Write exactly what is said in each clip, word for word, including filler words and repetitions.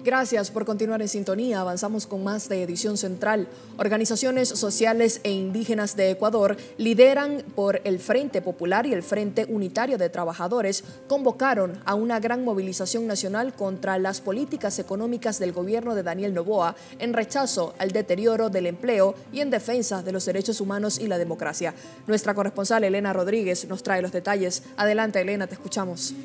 Gracias por continuar en sintonía. Avanzamos con más de Edición Central. Organizaciones sociales e indígenas de Ecuador, lideran por el Frente Popular y el Frente Unitario de Trabajadores, convocaron a una gran movilización nacional contra las políticas económicas del gobierno de Daniel Noboa, en rechazo al deterioro del empleo y en defensa de los derechos humanos y la democracia. Nuestra corresponsal Elena Rodríguez nos trae los detalles. Adelante, Elena, te escuchamos.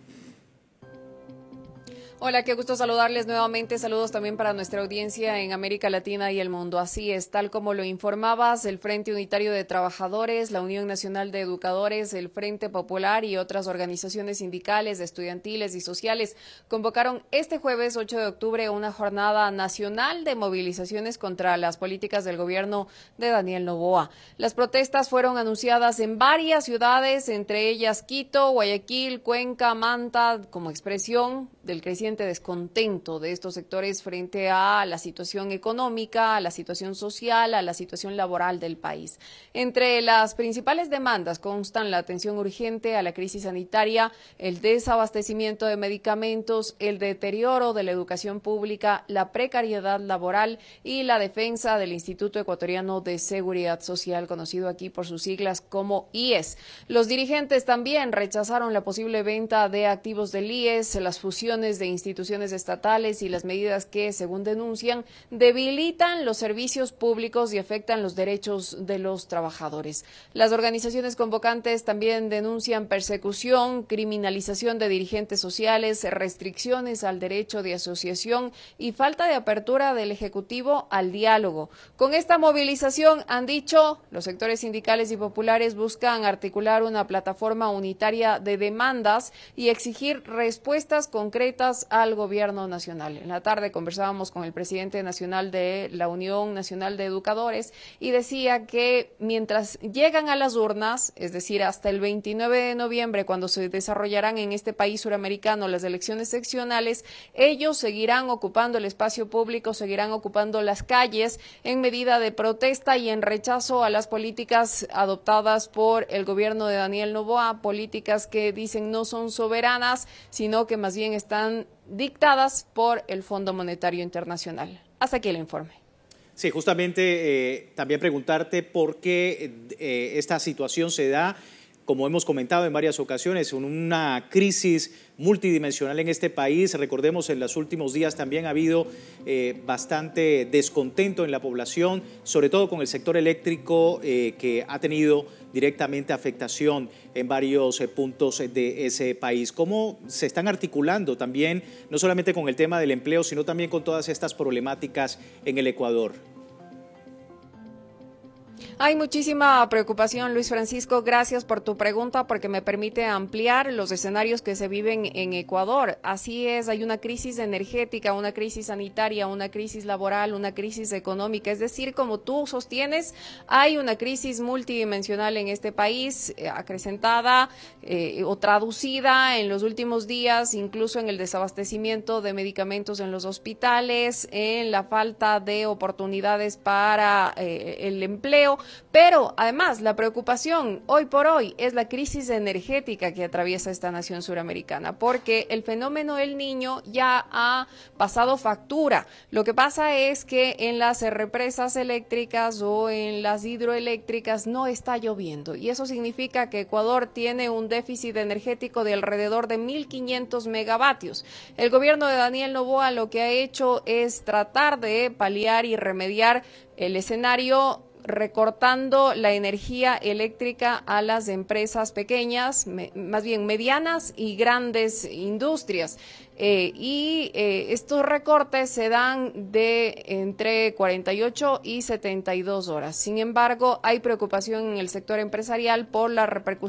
Hola, qué gusto saludarles nuevamente. Saludos también para nuestra audiencia en América Latina y el mundo. Así es, tal como lo informabas, el Frente Unitario de Trabajadores, la Unión Nacional de Educadores, el Frente Popular y otras organizaciones sindicales, estudiantiles y sociales convocaron este jueves ocho de octubre una jornada nacional de movilizaciones contra las políticas del gobierno de Daniel Noboa. Las protestas fueron anunciadas en varias ciudades, entre ellas Quito, Guayaquil, Cuenca, Manta, como expresión del creciente descontento de estos sectores frente a la situación económica, a la situación social, a la situación laboral del país. Entre las principales demandas constan la atención urgente a la crisis sanitaria, el desabastecimiento de medicamentos, el deterioro de la educación pública, la precariedad laboral y la defensa del Instituto Ecuatoriano de Seguridad Social, conocido aquí por sus siglas como I E S. Los dirigentes también rechazaron la posible venta de activos del I E S, las fusiones de instituciones estatales y las medidas que, según denuncian, debilitan los servicios públicos y afectan los derechos de los trabajadores. Las organizaciones convocantes también denuncian persecución, criminalización de dirigentes sociales, restricciones al derecho de asociación y falta de apertura del Ejecutivo al diálogo. Con esta movilización, han dicho, los sectores sindicales y populares buscan articular una plataforma unitaria de demandas y exigir respuestas concretas al gobierno nacional. En la tarde conversábamos con el presidente nacional de la Unión Nacional de Educadores y decía que mientras llegan a las urnas, es decir, hasta el veintinueve de noviembre, cuando se desarrollarán en este país suramericano las elecciones seccionales, ellos seguirán ocupando el espacio público, seguirán ocupando las calles en medida de protesta y en rechazo a las políticas adoptadas por el gobierno de Daniel Noboa, políticas que dicen no son soberanas, sino que más bien están están dictadas por el Fondo Monetario Internacional. Hasta aquí el informe. Sí, justamente eh, también preguntarte por qué eh, esta situación se da, como hemos comentado en varias ocasiones, en una crisis multidimensional en este país. Recordemos, en los últimos días también ha habido eh, bastante descontento en la población, sobre todo con el sector eléctrico, eh, que ha tenido directamente afectación en varios eh, puntos de ese país. ¿Cómo se están articulando también, no solamente con el tema del empleo, sino también con todas estas problemáticas en el Ecuador? Hay muchísima preocupación, Luis Francisco. Gracias por tu pregunta, porque me permite ampliar los escenarios que se viven en Ecuador. Así es, hay una crisis energética, una crisis sanitaria, una crisis laboral, una crisis económica. Es decir, como tú sostienes, hay una crisis multidimensional en este país, eh, acrecentada eh, o traducida en los últimos días, incluso en el desabastecimiento de medicamentos en los hospitales, en la falta de oportunidades para eh, el empleo. Pero además la preocupación hoy por hoy es la crisis energética que atraviesa esta nación suramericana, porque el fenómeno del Niño ya ha pasado factura. Lo que pasa es que en las represas eléctricas o en las hidroeléctricas no está lloviendo, y eso significa que Ecuador tiene un déficit energético de alrededor de mil quinientos megavatios. El gobierno de Daniel Noboa lo que ha hecho es tratar de paliar y remediar el escenario recortando la energía eléctrica a las empresas pequeñas, me, más bien medianas y grandes industrias. Eh, y eh, estos recortes se dan de entre cuarenta y ocho y setenta y dos horas. Sin embargo, hay preocupación en el sector empresarial por la repercusión